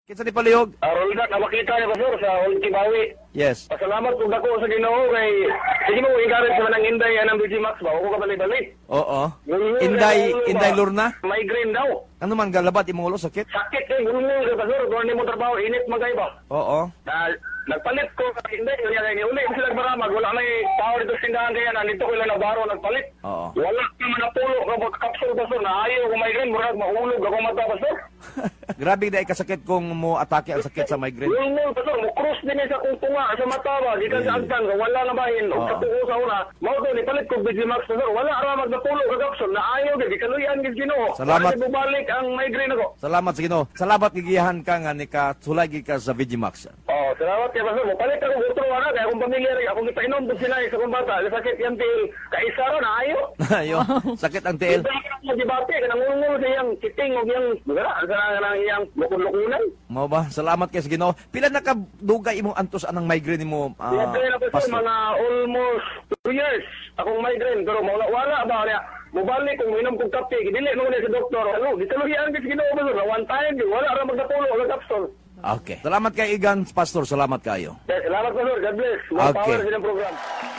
Kinsa ni palihog? Rolda, nakakita niya Pastor sa Ultibawi. Yes. Pasalamat kung dako sa Ginoo kay sige mo encourage sa manang Inday anang BG Max ba o ko balik-balik. Oo. Inday Lurna? Migraine daw. Ano man galabat imong ulo sakit? Sakit kay gulungol ka Pastor, kung mo trabaho init magay ba. Oo. Nagpalit ko kasi hindi kaya kay uli sila maramag wala may tao dito sa tindahan kaya nandito ko lang na baro nagpalit. Oo. Wala naman na pulo ka kapsul Pastor na ayaw ko migraine murag mahulog ako mata Pastor. Grabe na ikasakit kung mo atake ang sakit sa migraine. Yung Pastor, mo cross din sa kung tunga sa mata ba, di ka sa agtan, wala na bahin, o sa tuko sa una, mao to, nipalit ko Bigimax Pastor, wala aramag na pulo ka kapsul, na ayaw, di kaluyan, di Ginoo. Salamat. Kasi bubalik ang migraine ako. Salamat sa Ginoo. Salamat gigiyahan ka nga ni ka sulagi ka sa Vigimax. Oh, salamat kay Pastor, palit ako utro ana, kaya akong pamilya rin, akong ipainom doon sila sa kong bata, sakit yan til, kaisa ron, ayaw. Ayo, sakit ang tiil. Dibate, kanang ngulungul sa iyang kiting, o iyang, kanang iyang lukun-lukunan. Mao ba? Salamat kay sa Ginoo. Pila na ka dugay imong antos anang migraine nimo, Siyempre na Pastor, Pastor? mga almost 2 years akong migraine, pero wala ba niya. Mubalik kung minom kong kape, dili mo na sa doktor. Ano, gitaluhian kasi Ginoo ba na one time, wala ra magdapulo ang kapsul. Okay. Salamat kay Igan, Pastor. Salamat kayo. Salamat Pastor, God bless. More Okay. power sa inyong program.